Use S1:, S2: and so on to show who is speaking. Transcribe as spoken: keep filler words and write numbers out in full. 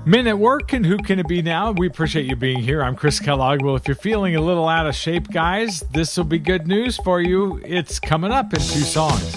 S1: Men at Work and Who Can It Be Now? We appreciate you being here. I'm Chris Kellogg. Well, if you're feeling a little out of shape, guys, this will be good news for you. It's coming up in two songs.